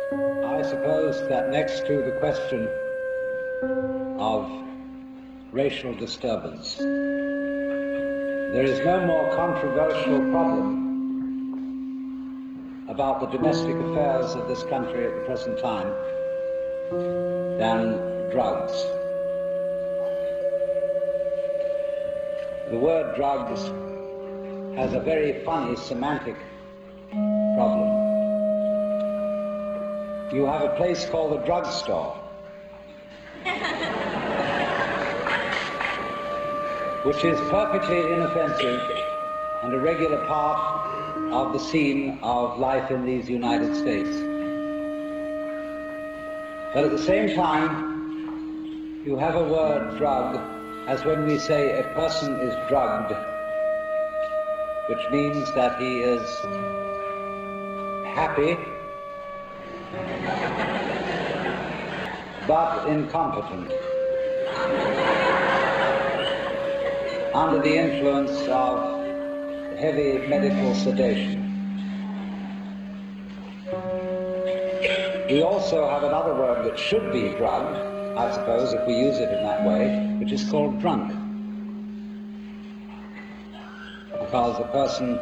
I suppose that next to the question of racial disturbance, there is no more controversial problem about the domestic affairs of this country at the present time than drugs. The word drugs has a very funny semantic problem. You have a place called the drugstore, which is perfectly inoffensive and a regular part of the scene of life in these United States. But at the same time, you have a word, drug, as when we say a person is drugged, which means that he is happy but incompetent, under the influence of heavy medical sedation. We also have another word that should be drugged, I suppose, if we use it in that way, which is called drunk. Because a person,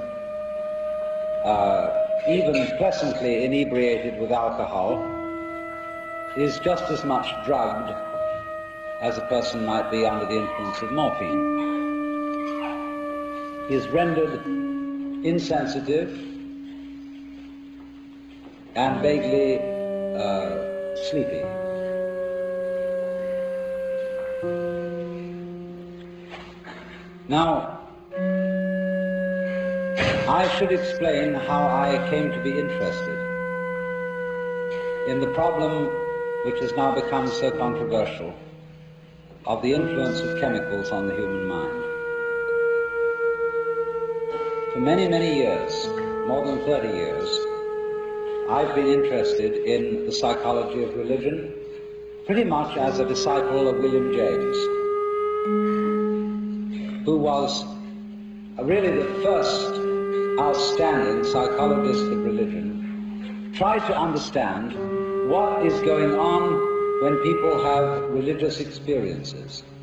even pleasantly inebriated with alcohol, is just as much drugged as a person might be under the influence of morphine. He is rendered insensitive and vaguely sleepy. Now, I should explain how I came to be interested in the problem which has now become so controversial of the influence of chemicals on the human mind. For many, many years, more than 30 years, I've been interested in the psychology of religion, pretty much as a disciple of William James, who was really the first outstanding psychologist of religion, tried to understand what is going on when people have religious experiences.